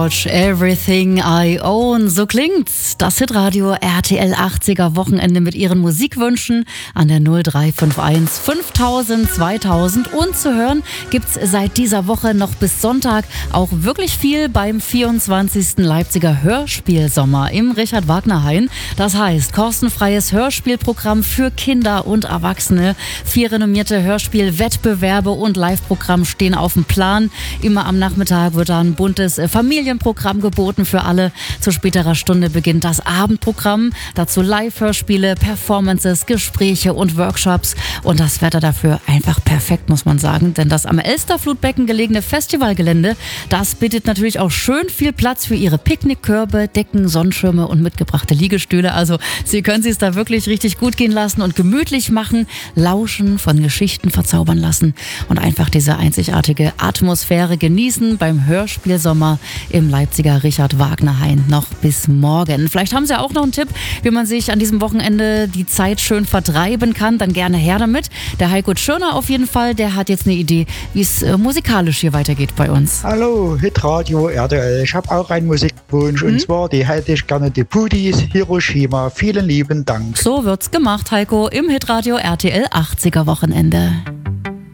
Everything I Own, so klingt's. Das Hitradio RTL 80er Wochenende mit ihren Musikwünschen an der 0351 5000 2000. Und zu hören gibt's seit dieser Woche noch bis Sonntag auch wirklich viel beim 24. Leipziger Hörspielsommer im Richard-Wagner-Hain. Das heißt, kostenfreies Hörspielprogramm für Kinder und Erwachsene. 4 renommierte Hörspielwettbewerbe und Live-Programm stehen auf dem Plan. Immer am Nachmittag wird dann ein buntes Familienprogramm geboten für alle. Zu späterer Stunde beginnt das Abendprogramm. Dazu Live-Hörspiele, Performances, Gespräche und Workshops. Und das Wetter dafür einfach perfekt, muss man sagen. Denn das am Elsterflutbecken gelegene Festivalgelände, das bietet natürlich auch schön viel Platz für Ihre Picknickkörbe, Decken, Sonnenschirme und mitgebrachte Liegestühle. Also Sie können es da wirklich richtig gut gehen lassen und gemütlich machen, lauschen, von Geschichten verzaubern lassen und einfach diese einzigartige Atmosphäre genießen beim Hörspielsommer im Leipziger Richard-Wagner-Hain noch bis morgen. Vielleicht haben Sie auch noch einen Tipp, wie man sich an diesem Wochenende die Zeit schön vertreiben kann. Dann gerne her damit. Der Heiko Tschirner auf jeden Fall, der hat jetzt eine Idee, wie es musikalisch hier weitergeht bei uns. Hallo, Hitradio RTL. Ich habe auch einen Musikwunsch und zwar, die hätte ich gerne die Pudis Hiroshima. Vielen lieben Dank. So wird's gemacht, Heiko, im Hitradio RTL 80er Wochenende.